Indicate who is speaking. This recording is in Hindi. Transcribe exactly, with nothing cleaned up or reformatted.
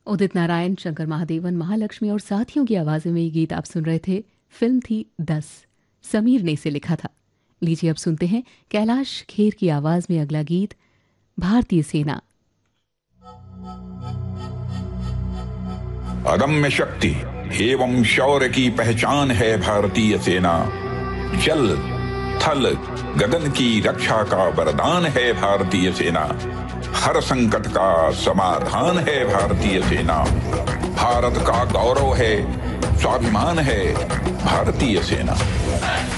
Speaker 1: उदित नारायण, शंकर महादेवन, महालक्ष्मी और साथियों की आवाज़ों में ये गीत आप सुन रहे थे। फिल्म थी दस, समीर ने इसे लिखा था। लीजिए अब सुनते हैं कैलाश खेर की आवाज़ में अगला गीत, भारतीय सेना।
Speaker 2: अदम्य शक्ति एवं शौर्य की पहचान है भारतीय सेना। जल थल गगन की रक्षा का वरदान है भारतीय सेना। हर संकट का समाधान है भारतीय सेना। भारत का गौरव है, स्वाभिमान है भारतीय सेना।